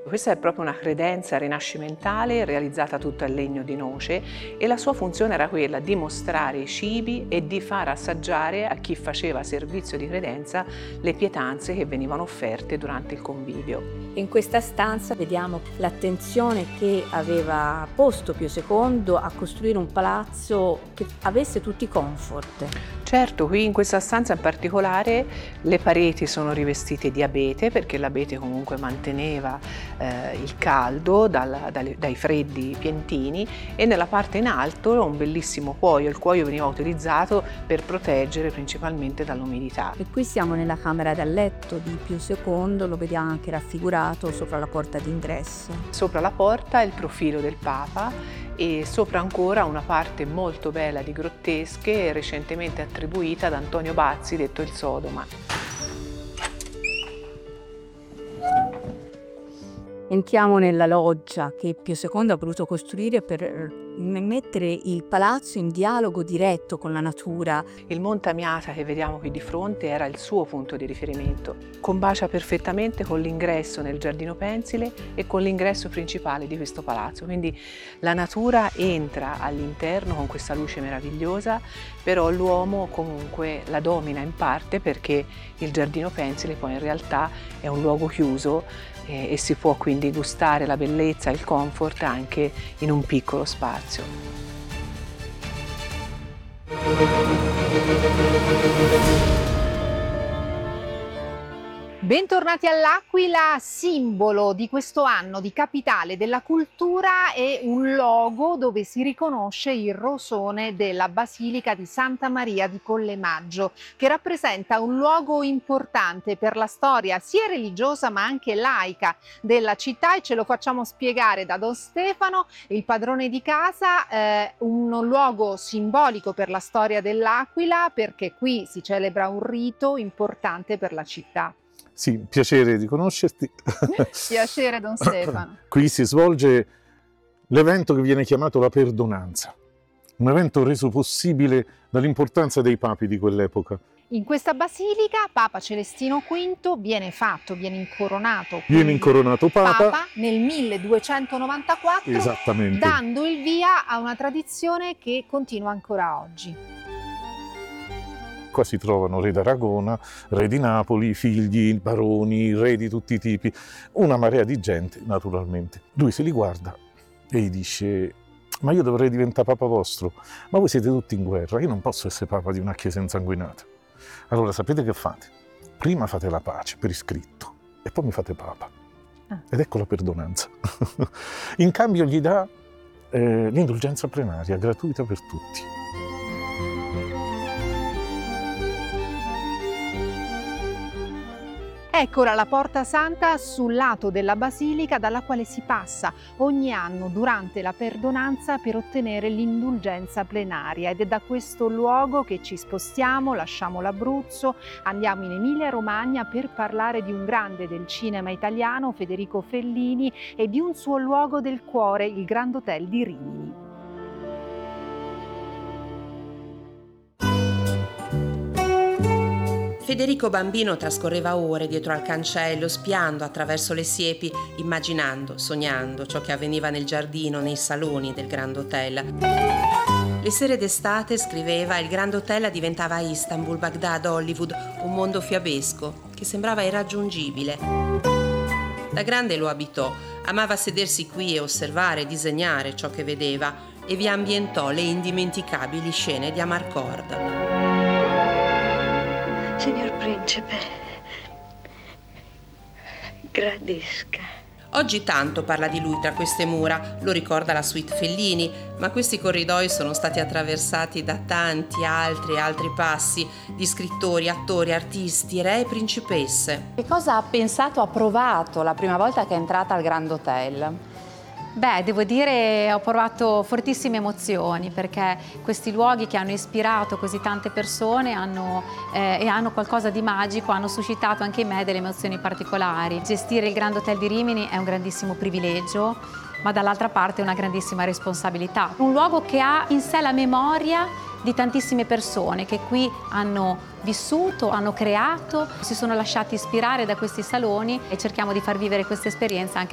Questa è proprio una credenza rinascimentale realizzata tutta in legno di noce e la sua funzione era quella di mostrare i cibi e di far assaggiare a chi faceva servizio di credenza le pietanze che venivano offerte durante il convivio. In questa stanza vediamo l'attenzione che aveva posto Pio II a costruire un palazzo che avesse tutti i comfort. Certo, qui in questa stanza in particolare le pareti sono rivestite di abete perché l'abete comunque manteneva il caldo dai freddi pientini, e nella parte in alto un bellissimo cuoio. Il cuoio veniva utilizzato per proteggere principalmente dall'umidità. E qui siamo nella camera da letto di Pio II, lo vediamo anche raffigurato sopra la porta d'ingresso. Sopra la porta il profilo del Papa e sopra ancora una parte molto bella di grottesche recentemente attribuita ad Antonio Bazzi, detto il Sodoma. Entriamo nella loggia che Pio II ha voluto costruire per mettere il palazzo in dialogo diretto con la natura. Il Monte Amiata che vediamo qui di fronte era il suo punto di riferimento. Combacia perfettamente con l'ingresso nel Giardino Pensile e con l'ingresso principale di questo palazzo. Quindi la natura entra all'interno con questa luce meravigliosa, però l'uomo comunque la domina in parte perché il Giardino Pensile poi in realtà è un luogo chiuso e si può quindi gustare la bellezza e il comfort anche in un piccolo spazio. Bentornati all'Aquila, simbolo di questo anno di capitale della cultura e un logo dove si riconosce il rosone della Basilica di Santa Maria di Collemaggio, che rappresenta un luogo importante per la storia sia religiosa ma anche laica della città, e ce lo facciamo spiegare da Don Stefano, il padrone di casa. Un luogo simbolico per la storia dell'Aquila perché qui si celebra un rito importante per la città. Sì, piacere di conoscerti. Piacere, Don Stefano. Qui si svolge l'evento che viene chiamato la perdonanza, un evento reso possibile dall'importanza dei papi di quell'epoca. In questa basilica Papa Celestino V viene incoronato. Viene incoronato Papa nel 1294, esattamente, dando il via a una tradizione che continua ancora oggi. Qua si trovano re d'Aragona, re di Napoli, figli, baroni, re di tutti i tipi, una marea di gente naturalmente. Lui se li guarda e gli dice: ma io dovrei diventare papa vostro, ma voi siete tutti in guerra, io non posso essere papa di una chiesa insanguinata. Allora sapete che fate? Prima fate la pace per iscritto e poi mi fate papa. Ed ecco la perdonanza. In cambio gli dà l'indulgenza plenaria gratuita per tutti. Eccola la Porta Santa sul lato della Basilica dalla quale si passa ogni anno durante la perdonanza per ottenere l'indulgenza plenaria, ed è da questo luogo che ci spostiamo, lasciamo l'Abruzzo, andiamo in Emilia-Romagna per parlare di un grande del cinema italiano, Federico Fellini, e di un suo luogo del cuore, il Grand Hotel di Rimini. Federico bambino trascorreva ore dietro al cancello, spiando attraverso le siepi, immaginando, sognando ciò che avveniva nel giardino, nei saloni del Grand Hotel. Le sere d'estate, scriveva, il Grand Hotel diventava Istanbul, Baghdad, Hollywood, un mondo fiabesco che sembrava irraggiungibile. Da grande lo abitò, amava sedersi qui e osservare, disegnare ciò che vedeva, e vi ambientò le indimenticabili scene di Amarcord. Signor Principe, gradisca. Oggi tanto parla di lui tra queste mura, lo ricorda la suite Fellini, ma questi corridoi sono stati attraversati da tanti altri passi di scrittori, attori, artisti, re e principesse. Che cosa ha pensato, ha provato la prima volta che è entrata al Grand Hotel? Beh, devo dire ho provato fortissime emozioni, perché questi luoghi che hanno ispirato così tante persone e hanno qualcosa di magico, hanno suscitato anche in me delle emozioni particolari. Gestire il Grand Hotel di Rimini è un grandissimo privilegio, ma dall'altra parte una grandissima responsabilità. Un luogo che ha in sé la memoria di tantissime persone che qui hanno vissuto, hanno creato, si sono lasciati ispirare da questi saloni, e cerchiamo di far vivere questa esperienza anche